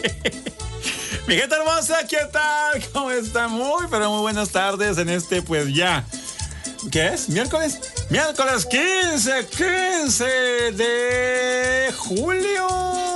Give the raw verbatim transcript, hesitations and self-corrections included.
Mi gente hermosa, ¿qué tal? ¿Cómo están? Muy, pero muy buenas tardes en este, pues ya. ¿Qué es? ¿Miércoles? Miércoles quince, quince de julio.